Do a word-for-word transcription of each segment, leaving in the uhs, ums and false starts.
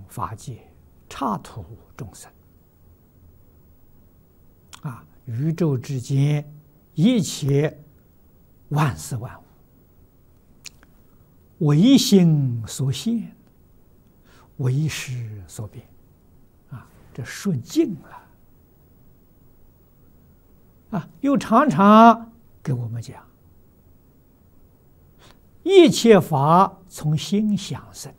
法界，刹土众生。啊，宇宙之间一切万事万物，唯心所现，唯识所变。啊，这说尽了。啊，又常常给我们讲，一切法从心想生。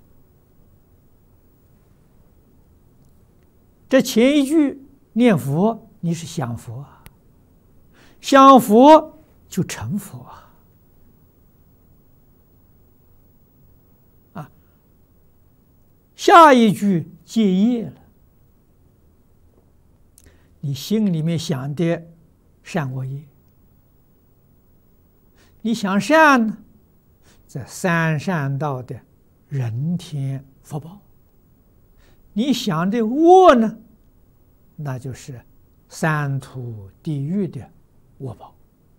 这前一句念佛，你是想佛啊，想佛就成佛啊。啊，下一句戒业了，你心里面想的善恶业，你想善呢，在三善道的人天福报；你想的恶呢，那就是三途地狱的恶报。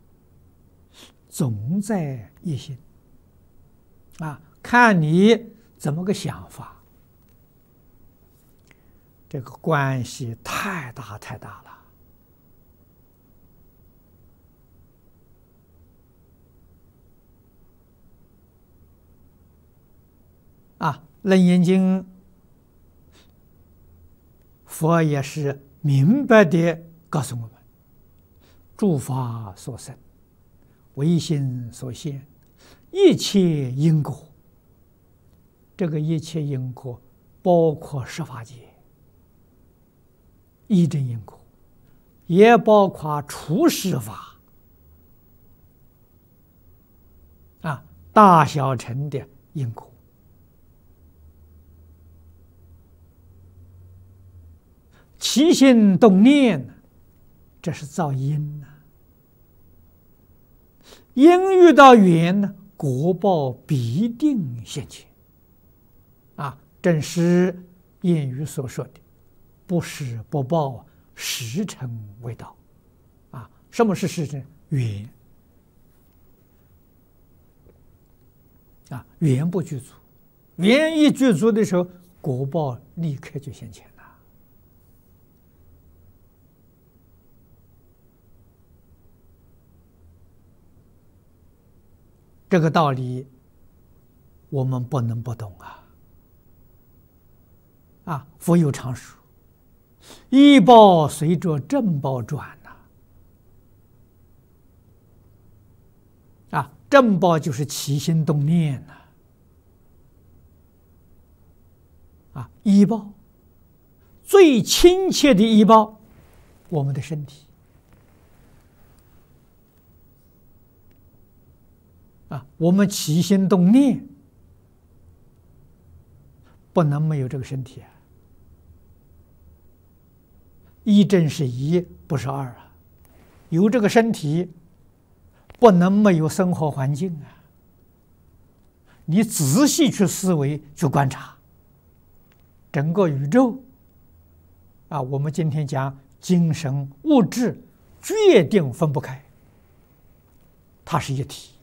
总在一心啊，看你怎么个想法，这个关系太大太大了。啊，《楞严经》佛也是明白地告诉我们：诸法所生，唯心所现，一切因果。这个一切因果包括十法界一真因果，也包括出世法啊，大小乘的因果。起心动念，这是造因呐、啊。因遇到缘呢，果报必定现前。啊，正是谚语所说的“不施不报，时辰未到”。啊，什么是时辰？缘。啊，缘不具足，缘一具足的时候，果报立刻就现前。这个道理我们不能不懂啊！啊，佛有常说：“依报随着正报转呐。”啊，正报就是起心动念呐。啊，依报最亲切的依报，我们的身体。啊，我们起心动念不能没有这个身体啊！一正是一，不是二啊！有这个身体，不能没有生活环境啊！你仔细去思维、去观察，整个宇宙啊，我们今天讲精神、物质，决定分不开，它是一体。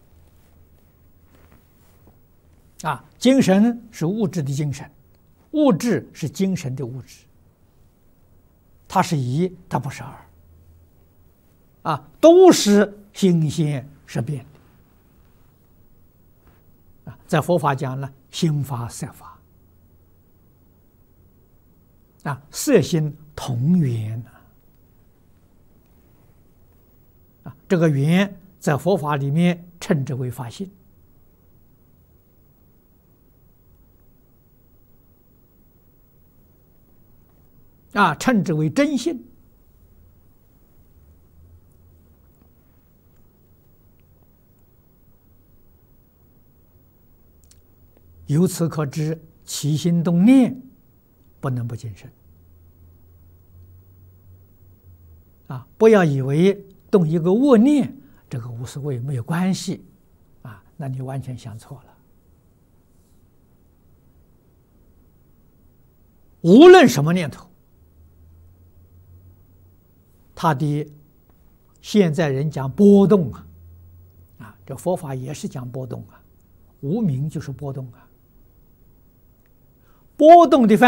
啊，精神是物质的精神，物质是精神的物质，它是一，它不是二。啊，都是心现识变的。啊，在佛法讲呢，心法色法。啊，色心同源啊。啊，这个源在佛法里面称之为法性。啊，称之为真性。由此可知，起心动念不能不谨慎。啊，不要以为动一个恶念，这个无所谓，没有关系。啊，那你完全想错了。无论什么念头，它的现在人讲波动啊，啊，这佛法也是讲波动啊，无明就是波动啊，波动的范